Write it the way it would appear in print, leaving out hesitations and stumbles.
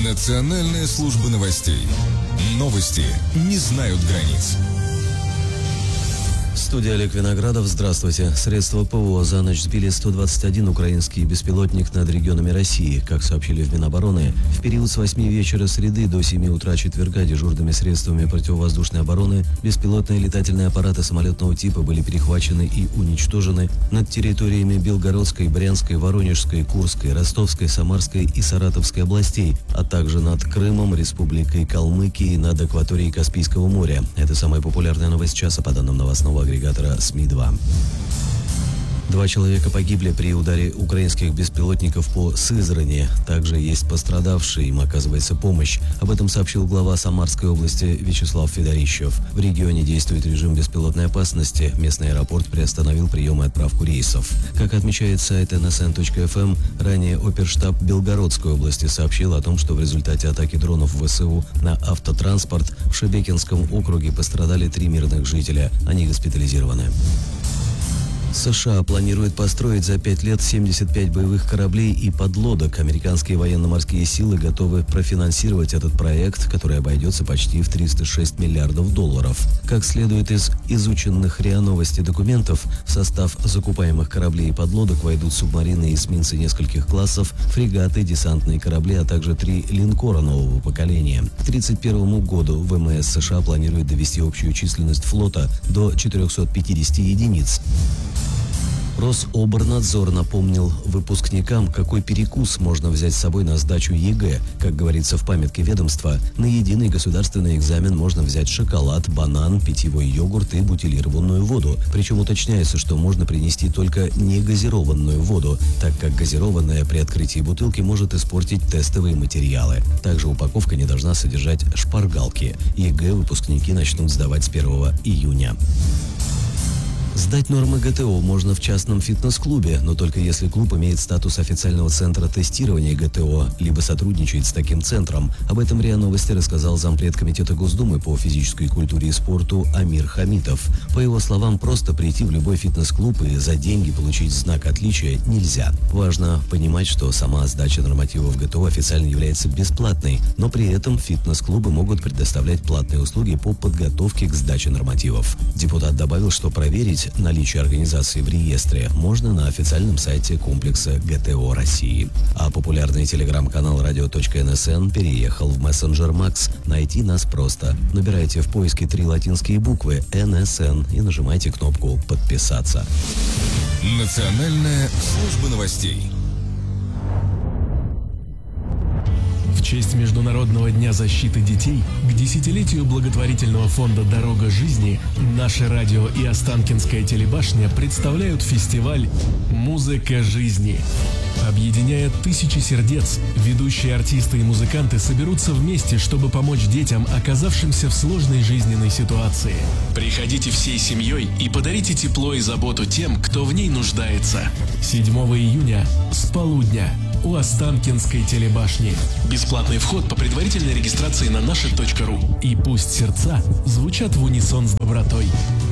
Национальная служба новостей. Новости не знают границ. Студия Олег Виноградов. Здравствуйте. Средства ПВО за ночь сбили 121 украинский беспилотник над регионами России. Как сообщили в Минобороны, в период с 8 вечера среды до 7 утра четверга дежурными средствами противовоздушной обороны беспилотные летательные аппараты самолетного типа были перехвачены и уничтожены над территориями Белгородской, Брянской, Воронежской, Курской, Ростовской, Самарской и Саратовской областей, а также над Крымом, Республикой Калмыкия и над акваторией Каспийского моря. Это самая популярная новость часа по данным новостного агрегатора СМИ-2. 2 человека погибли при ударе украинских беспилотников по Сызрани. Также есть пострадавшие, им оказывается помощь. Об этом сообщил глава Самарской области Вячеслав Федорищев. В регионе действует режим беспилотной опасности. Местный аэропорт приостановил прием и отправку рейсов. Как отмечает сайт nsn.fm, ранее оперштаб Белгородской области сообщил о том, что в результате атаки дронов ВСУ на автотранспорт в Шебекинском округе пострадали 3 мирных жителя. Они госпитализированы. США планирует построить за 5 лет 75 боевых кораблей и подлодок. Американские военно-морские силы готовы профинансировать этот проект, который обойдется почти в $306 миллиардов. Как следует из изученных РИА Новости документов, в состав закупаемых кораблей и подлодок войдут субмарины и эсминцы нескольких классов, фрегаты, десантные корабли, а также 3 линкора нового поколения. К 1931 году ВМС США планирует довести общую численность флота до 450 единиц. Рособорнадзор напомнил выпускникам, какой перекус можно взять с собой на сдачу ЕГЭ. Как говорится в памятке ведомства, на единый государственный экзамен можно взять шоколад, банан, питьевой йогурт и бутилированную воду. Причем уточняется, что можно принести только негазированную воду, так как газированная при открытии бутылки может испортить тестовые материалы. Также упаковка не должна содержать шпаргалки. ЕГЭ выпускники начнут сдавать с 1 июня. Сдать нормы ГТО можно в частном фитнес-клубе, но только если клуб имеет статус официального центра тестирования ГТО, либо сотрудничает с таким центром. Об этом РИА Новости рассказал зампред Комитета Госдумы по физической культуре и спорту Амир Хамитов. По его словам, просто прийти в любой фитнес-клуб и за деньги получить знак отличия нельзя. Важно понимать, что сама сдача нормативов ГТО официально является бесплатной, но при этом фитнес-клубы могут предоставлять платные услуги по подготовке к сдаче нормативов. Депутат добавил, что проверить наличие организации в реестре можно на официальном сайте комплекса ГТО России. А популярный телеграм-канал radio.nsn переехал в мессенджер Макс. Найти нас просто. Набирайте в поиске 3 латинские буквы НСН и нажимайте кнопку «Подписаться». Национальная служба новостей. В честь Международного дня защиты детей к 10-летию благотворительного фонда «Дорога жизни» наше радио и Останкинская телебашня представляют фестиваль «Музыка жизни». Объединяя тысячи сердец, ведущие артисты и музыканты соберутся вместе, чтобы помочь детям, оказавшимся в сложной жизненной ситуации. Приходите всей семьей и подарите тепло и заботу тем, кто в ней нуждается. 7 июня с полудня у Останкинской телебашни. Бесплатный вход по предварительной регистрации на наше.ру. И пусть сердца звучат в унисон с добротой.